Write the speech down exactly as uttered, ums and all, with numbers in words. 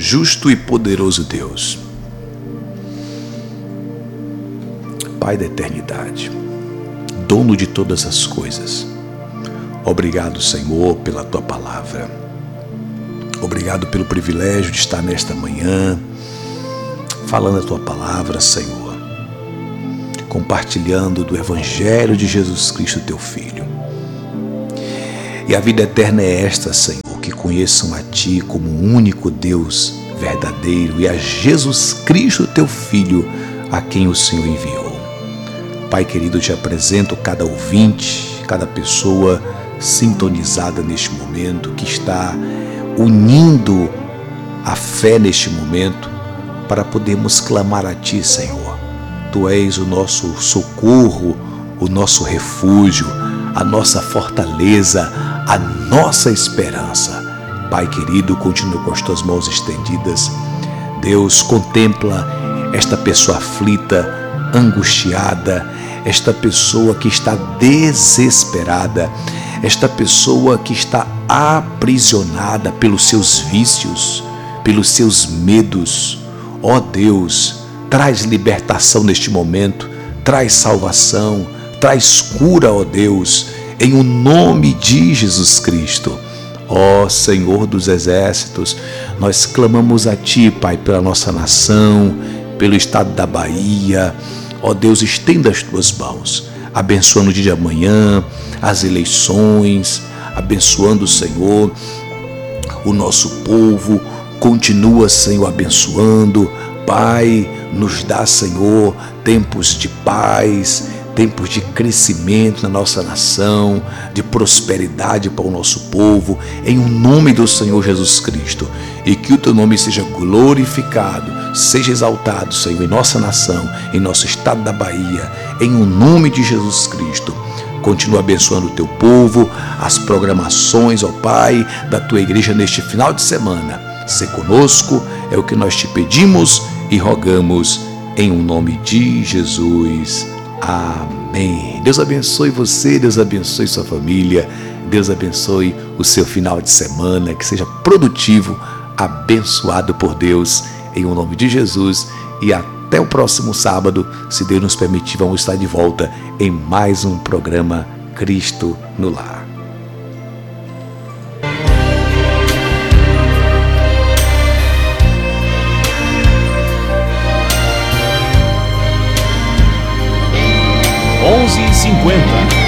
justo e poderoso Deus, Pai da eternidade, dono de todas as coisas, obrigado, Senhor, pela Tua palavra. Obrigado pelo privilégio de estar nesta manhã, falando a Tua palavra, Senhor, compartilhando do Evangelho de Jesus Cristo, Teu Filho. E a vida eterna é esta, Senhor, que conheçam a Ti como o único Deus verdadeiro e a Jesus Cristo, Teu Filho, a quem o Senhor enviou. Pai querido, eu te apresento cada ouvinte, cada pessoa sintonizada neste momento, que está unindo a fé neste momento para podermos clamar a Ti, Senhor. Tu és o nosso socorro, o nosso refúgio, a nossa fortaleza, a nossa esperança. Pai querido, continua com as Tuas mãos estendidas. Deus, contempla esta pessoa aflita, angustiada, esta pessoa que está desesperada, esta pessoa que está aprisionada pelos seus vícios, pelos seus medos. Ó Deus, traz libertação neste momento, traz salvação, traz cura, ó Deus, em o nome de Jesus Cristo. Ó Senhor dos Exércitos, nós clamamos a Ti, Pai, pela nossa nação, pelo estado da Bahia. Ó Deus, estenda as Tuas mãos, abençoando o dia de amanhã, as eleições, abençoando, Senhor, o nosso povo. Continua, Senhor, abençoando. Pai, nos dá, Senhor, tempos de paz, tempos de crescimento na nossa nação, de prosperidade para o nosso povo, em o nome do Senhor Jesus Cristo. E que o Teu nome seja glorificado, seja exaltado, Senhor, em nossa nação, em nosso estado da Bahia, em o nome de Jesus Cristo. Continua abençoando o Teu povo, as programações, ó Pai, da Tua igreja neste final de semana. Se conosco é o que nós Te pedimos e rogamos em o nome de Jesus. Amém. Deus abençoe você, Deus abençoe sua família, Deus abençoe o seu final de semana, que seja produtivo, abençoado por Deus, em o nome de Jesus. E até o próximo sábado, se Deus nos permitir, vamos estar de volta em mais um programa Cristo no Lar. onze e cinquenta.